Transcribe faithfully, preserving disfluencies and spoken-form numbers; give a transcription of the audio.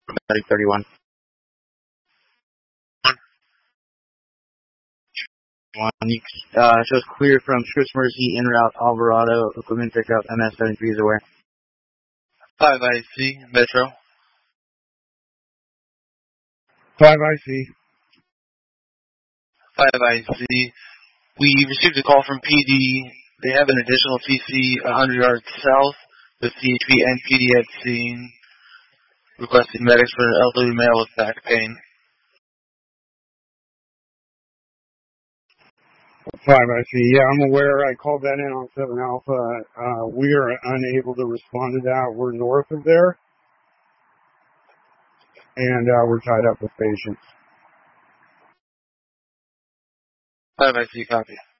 Medic thirty-one. One. Uh, shows clear from Scripps Mercy, en route Alvarado, equipment pickup, M S seventy-three is aware. five I C, Metro. five I C. five I C. We received a call from P D. They have an additional T C one hundred yards south with C H P and P D at scene, requesting medics for an elderly male with back pain. five I C. Yeah, I'm aware. I called that in on seven Alpha. Uh, we are unable to respond to that. We're north of there, and uh, we're tied up with patients. five I C, copy.